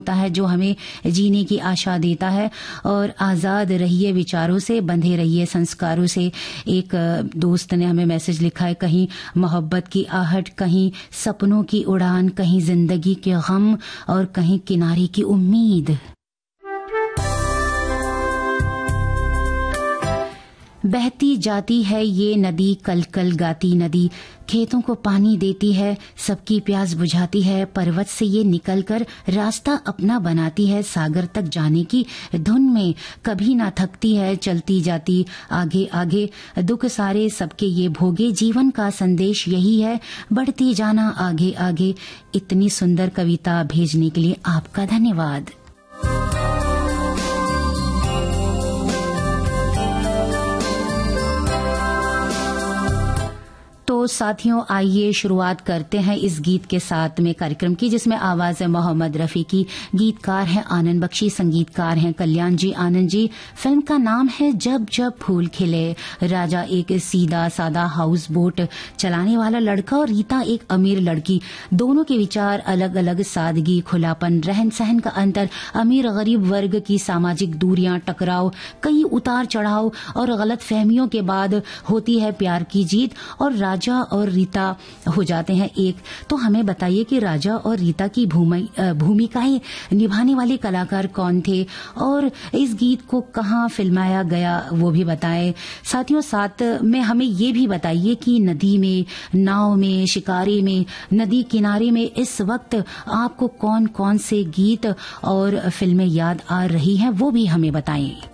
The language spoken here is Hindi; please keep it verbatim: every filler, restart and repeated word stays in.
होता है जो हमें जीने की आशा देता है। और आज़ाद रहिए विचारों से, बंधे रहिए संस्कारों से। एक दोस्त ने हमें मैसेज लिखा है, कहीं मोहब्बत की आहट, कहीं सपनों की उड़ान, कहीं जिंदगी के गम और कहीं किनारे की उम्मीद। बहती जाती है ये नदी, कल कल गाती नदी, खेतों को पानी देती है, सबकी प्यास बुझाती है। पर्वत से ये निकलकर रास्ता अपना बनाती है, सागर तक जाने की धुन में कभी ना थकती है, चलती जाती आगे आगे। दुख सारे सबके ये भोगे, जीवन का संदेश यही है, बढ़ती जाना आगे आगे। इतनी सुंदर कविता भेजने के लिए आपका धन्यवाद। तो साथियों, आइए शुरुआत करते हैं इस गीत के साथ में कार्यक्रम की, जिसमें आवाज है मोहम्मद रफी की। गीतकार हैं आनंद बख्शी, संगीतकार हैं कल्याण जी आनंद जी। फिल्म का नाम है जब जब फूल खिले। राजा एक सीधा सादा हाउस बोट चलाने वाला लड़का और रीता एक अमीर लड़की, दोनों के विचार अलग अलग, सादगी, खुलापन, रहन सहन का अंतर, अमीर गरीब वर्ग की सामाजिक दूरियां, टकराव, कई उतार चढ़ाव और गलत फहमियों के बाद होती है प्यार की जीत और राजा और रीता हो जाते हैं एक। तो हमें बताइए कि राजा और रीता की भूमिकाएं निभाने वाले कलाकार कौन थे और इस गीत को कहाँ फिल्माया गया वो भी बताएं। साथियों, साथ में हमें ये भी बताइए कि नदी में, नाव में, शिकारी में, नदी किनारे में इस वक्त आपको कौन कौन से गीत और फिल्में याद आ रही हैं, वो भी हमें बताएं।